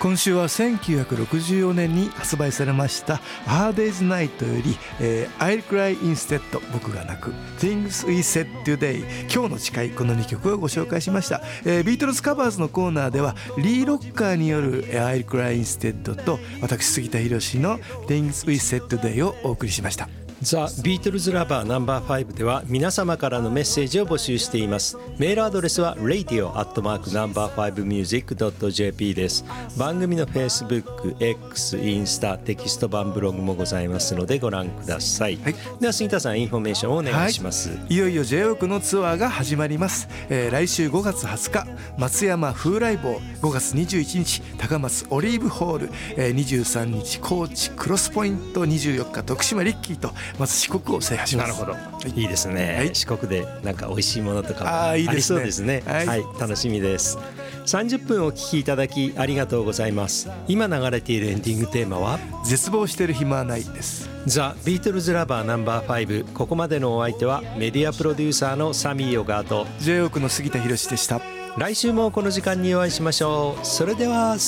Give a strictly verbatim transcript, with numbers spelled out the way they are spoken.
今週はせんきゅうひゃくろくじゅうよねんに発売されましたA Hard Day's Nightより、えー、I'll Cry Instead 僕が泣く Things We Said Today 今日の誓い、このにきょくをご紹介しました、えー、ビートルズカバーズのコーナーではリー・ロッカーによる I'll Cry Instead と私杉田博の Things We Said Today をお送りしました。 ザ・ビートルズラバーナンバーファイブでは皆様からのメッセージを募集しています。メールアドレスは レイディオ アットマーク ナンバーファイブミュージック ドット ジェーピー です。番組の Facebook、X、インスタ、テキスト版ブログもございますのでご覧ください、はい、では杉田さんインフォメーションをお願いします、 はい、いよいよ ジェイオー のツアーが始まります、えー、来週ごがつはつか松山風来坊、ごがつにじゅういちにち高松オリーブホール、えー、にじゅうさんにち高知クロスポイント、にじゅうよっか徳島リッキーとまず四国を制覇します。 なるほど、はい、いいですね、はい、四国でなんか美味しいものとかもありそうですね。 はい、 はい、楽しみです。さんじゅっぷんお聞きいただきありがとうございます。今流れているエンディングテーマは絶望してる暇はないです。 ザ・ビートルズラバーナンバーファイブ、ここまでのお相手はメディアプロデューサーのサミー・オガーとジェイオー の杉田博でした。 来週もこの時間にお会いしましょう。それでは